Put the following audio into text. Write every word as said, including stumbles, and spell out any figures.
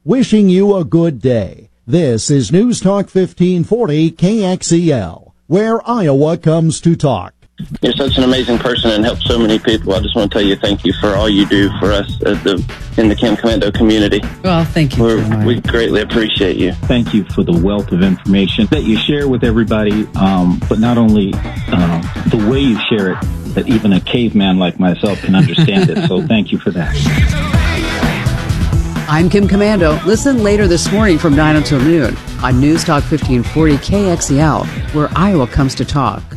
wishing you a good day. This is News Talk fifteen forty K X E L, where Iowa comes to talk. You're such an amazing person and help so many people. I just want to tell you thank you for all you do for us at the, in the Kim Commando community. Well, thank you. We're, we greatly appreciate you. Thank you for the wealth of information that you share with everybody, um, but not only um, the way you share it, that even a caveman like myself can understand it. So thank you for that. I'm Kim Commando. Listen later this morning from nine until noon on News Talk fifteen forty K X E L, where Iowa comes to talk.